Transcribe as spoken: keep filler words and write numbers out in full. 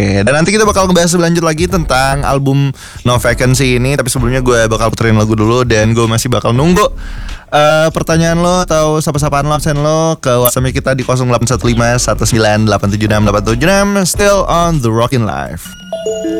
Oke, dan nanti kita bakal ngebahas lebih lanjut lagi tentang album No Vacancy ini. Tapi sebelumnya gue bakal puterin lagu dulu. Dan gue masih bakal nunggu uh, pertanyaan lo atau sapa-sapaan lo, absen lo ke WhatsApp kita di nol delapan satu lima satu sembilan delapan tujuh enam delapan tujuh enam. Still on The Rockin' Life.